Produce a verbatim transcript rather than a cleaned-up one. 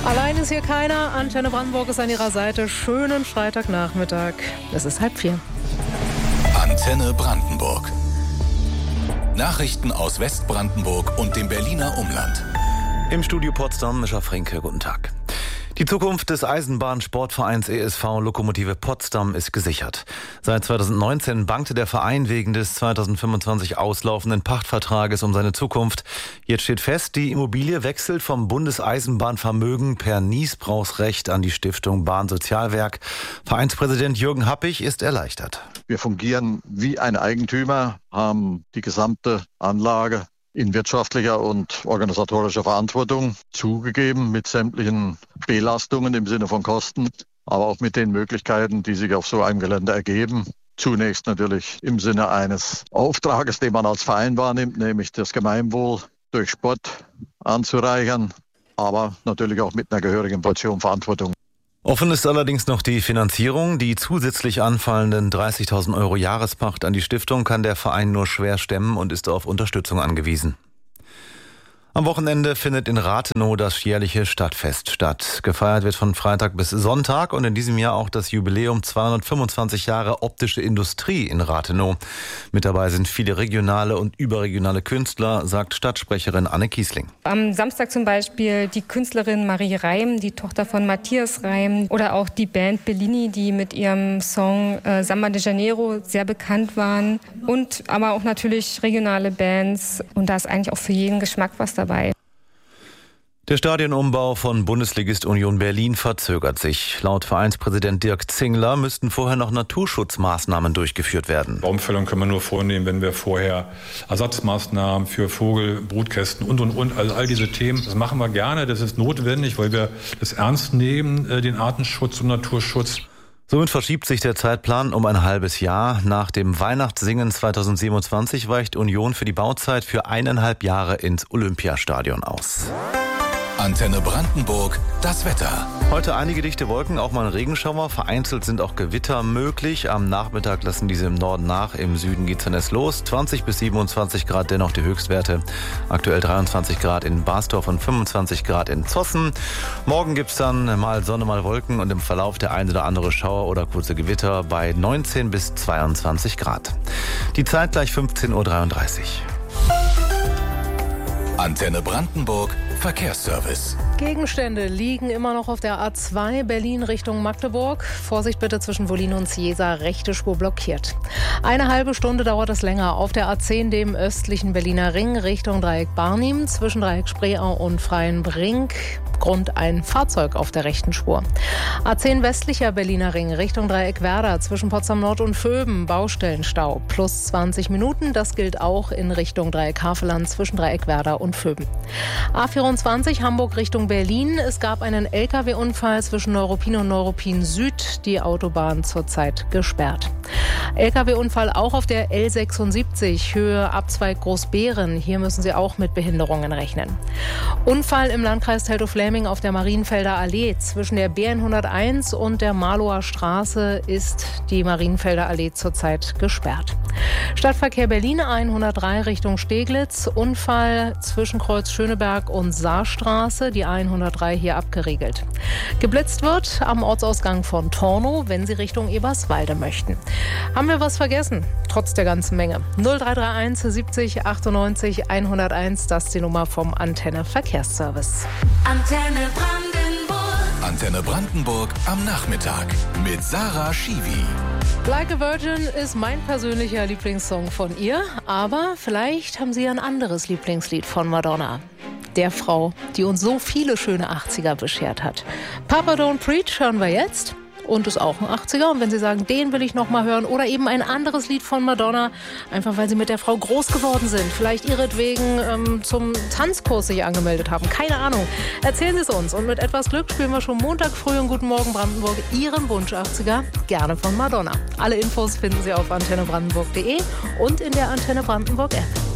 Allein ist hier keiner. Antenne Brandenburg ist an ihrer Seite. Schönen Freitagnachmittag. Es ist halb vier. Antenne Brandenburg. Nachrichten aus Westbrandenburg und dem Berliner Umland. Im Studio Potsdam, Mischa Frenke, guten Tag. Die Zukunft des Eisenbahnsportvereins E S V Lokomotive Potsdam ist gesichert. Seit zweitausendneunzehn bangte der Verein wegen des zweitausendfünfundzwanzig auslaufenden Pachtvertrages um seine Zukunft. Jetzt steht fest, die Immobilie wechselt vom Bundeseisenbahnvermögen per Niesbrauchsrecht an die Stiftung Bahnsozialwerk. Vereinspräsident Jürgen Happig ist erleichtert. Wir fungieren wie ein Eigentümer, haben die gesamte Anlage in wirtschaftlicher und organisatorischer Verantwortung zugegeben mit sämtlichen Belastungen im Sinne von Kosten, aber auch mit den Möglichkeiten, die sich auf so einem Gelände ergeben. Zunächst natürlich im Sinne eines Auftrages, den man als Verein wahrnimmt, nämlich das Gemeinwohl durch Sport anzureichern, aber natürlich auch mit einer gehörigen Portion Verantwortung. Offen ist allerdings noch die Finanzierung. Die zusätzlich anfallenden dreißigtausend Euro Jahrespacht an die Stiftung kann der Verein nur schwer stemmen und ist auf Unterstützung angewiesen. Am Wochenende findet in Rathenow das jährliche Stadtfest statt. Gefeiert wird von Freitag bis Sonntag und in diesem Jahr auch das Jubiläum zweihundertfünfundzwanzig Jahre optische Industrie in Rathenow. Mit dabei sind viele regionale und überregionale Künstler, sagt Stadtsprecherin Anne Kiesling. Am Samstag zum Beispiel die Künstlerin Marie Reim, die Tochter von Matthias Reim, oder auch die Band Bellini, die mit ihrem Song äh, Samba de Janeiro sehr bekannt waren. Und aber auch natürlich regionale Bands. Und da ist eigentlich auch für jeden Geschmack was dabei. Der Stadionumbau von Bundesligist Union Berlin verzögert sich. Laut Vereinspräsident Dirk Zingler müssten vorher noch Naturschutzmaßnahmen durchgeführt werden. Baumfällung können wir nur vornehmen, wenn wir vorher Ersatzmaßnahmen für Vogel, Brutkästen und, und, und. Also all diese Themen, das machen wir gerne, das ist notwendig, weil wir das ernst nehmen, den Artenschutz und Naturschutz. Somit verschiebt sich der Zeitplan um ein halbes Jahr. Nach dem Weihnachtssingen zweitausendsiebenundzwanzig weicht Union für die Bauzeit für eineinhalb Jahre ins Olympiastadion aus. Antenne Brandenburg, das Wetter. Heute einige dichte Wolken, auch mal ein Regenschauer. Vereinzelt sind auch Gewitter möglich. Am Nachmittag lassen diese im Norden nach. Im Süden geht's dann erst los. zwanzig bis siebenundzwanzig Grad dennoch die Höchstwerte. Aktuell dreiundzwanzig Grad in Basdorf und fünfundzwanzig Grad in Zossen. Morgen gibt's dann mal Sonne, mal Wolken und im Verlauf der ein oder andere Schauer oder kurze Gewitter bei neunzehn bis zweiundzwanzig Grad. Die Zeit gleich fünfzehn Uhr dreiunddreißig. Antenne Brandenburg, Verkehrsservice. Gegenstände liegen immer noch auf der A zwei Berlin Richtung Magdeburg. Vorsicht bitte zwischen Wollin und Ciesa, rechte Spur blockiert. Eine halbe Stunde dauert es länger auf der A zehn, dem östlichen Berliner Ring Richtung Dreieck Barnim, zwischen Dreieck Spreeau und Freienbrink. Grund ein Fahrzeug auf der rechten Spur. A zehn westlicher Berliner Ring Richtung Dreieck Werder, zwischen Potsdam Nord und Vöben, Baustellenstau. Plus zwanzig Minuten, das gilt auch in Richtung Dreieck Havelland, zwischen Dreieck Werder und Vöben. A vierundzwanzig Hamburg Richtung Berlin. Es gab einen L K W-Unfall zwischen Neuruppin und Neuruppin Süd. Die Autobahn zurzeit gesperrt. L K W-Unfall auch auf der L sechsundsiebzig, Höhe Abzweig Großbeeren. Hier müssen Sie auch mit Behinderungen rechnen. Unfall im Landkreis Teltow-Fläming auf der Marienfelder Allee. Zwischen der B hunderteins und der Marlower Straße ist die Marienfelder Allee zurzeit gesperrt. Stadtverkehr Berlin hundertdrei Richtung Steglitz. Unfall zwischen Kreuz Schöneberg und Saarstraße. Die hundertdrei hier abgeriegelt. Geblitzt wird am Ortsausgang von Tornow, wenn Sie Richtung Eberswalde möchten. Haben wir was vergessen? Trotz der ganzen Menge. null drei drei eins siebzig achtundneunzig hunderteins, das ist die Nummer vom Antenne Verkehrsservice. Antenne Brandenburg. Antenne Brandenburg am Nachmittag mit Sarah Schiwi. Like a Virgin ist mein persönlicher Lieblingssong von ihr, aber vielleicht haben Sie ein anderes Lieblingslied von Madonna. Der Frau, die uns so viele schöne achtziger beschert hat. Papa Don't Preach hören wir jetzt. Und ist auch ein achtziger. Und wenn Sie sagen, den will ich noch mal hören oder eben ein anderes Lied von Madonna, einfach weil Sie mit der Frau groß geworden sind, vielleicht ihretwegen ähm, zum Tanzkurs sich angemeldet haben, keine Ahnung. Erzählen Sie es uns. Und mit etwas Glück spielen wir schon Montag früh und Guten Morgen Brandenburg Ihren Wunsch achtziger, gerne von Madonna. Alle Infos finden Sie auf antenne brandenburg punkt de und in der Antenne Brandenburg App.